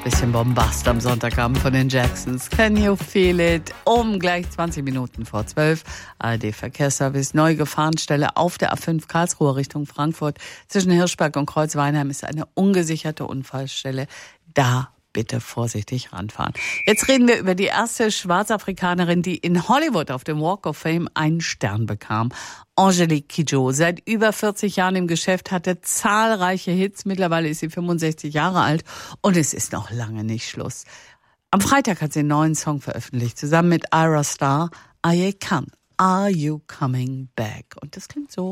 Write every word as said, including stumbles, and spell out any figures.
Bisschen Bombast am Sonntagabend von den Jacksons. Can you feel it? Um gleich zwanzig Minuten vor zwölf. A R D-Verkehrsservice. Neue Gefahrenstelle auf der A fünf Karlsruhe Richtung Frankfurt. Zwischen Hirschberg und Kreuzweinheim ist eine ungesicherte Unfallstelle. Da bitte vorsichtig ranfahren. Jetzt reden wir über die erste Schwarzafrikanerin, die in Hollywood auf dem Walk of Fame einen Stern bekam. Angelique Kidjo, seit über vierzig Jahren im Geschäft, hatte zahlreiche Hits. Mittlerweile ist sie fünfundsechzig Jahre alt und es ist noch lange nicht Schluss. Am Freitag hat sie einen neuen Song veröffentlicht, zusammen mit Ira Starr. Aye Can, Are You Coming Back? Und das klingt so.